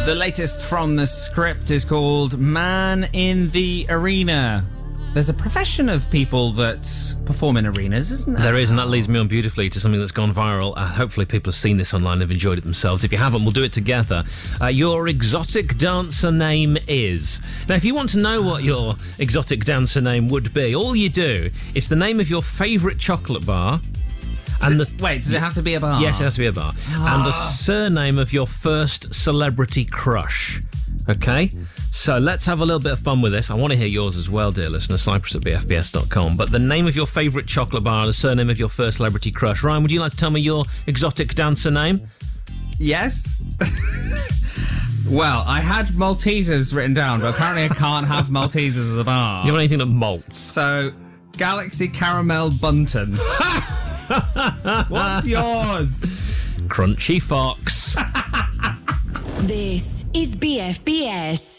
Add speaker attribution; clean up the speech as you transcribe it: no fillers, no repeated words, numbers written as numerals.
Speaker 1: The latest from the script is called Man in the Arena. There's a profession of people that perform in arenas, isn't there?
Speaker 2: There is, and that leads me on beautifully to something that's gone viral. Hopefully people have seen this online and have enjoyed it themselves. If you haven't, we'll do it together. Your exotic dancer name is... Now, if you want to know what your exotic dancer name would be, all you do, it's the name of your favourite chocolate bar...
Speaker 1: Wait, does it have to be a bar?
Speaker 2: Yes, it has to be a bar. And the surname of your first celebrity crush. Okay? So let's have a little bit of fun with this. I want to hear yours as well, dear listener, cyprus@bfbs.com. But the name of your favourite chocolate bar and the surname of your first celebrity crush. Ryan, would you like to tell me your exotic dancer name?
Speaker 1: Yes. Well, I had Maltesers written down, but apparently I can't have Maltesers at the bar.
Speaker 2: You have anything that malts?
Speaker 1: So, Galaxy Caramel Bunton. What's yours?
Speaker 2: Crunchy Fox.
Speaker 3: This is BFBS.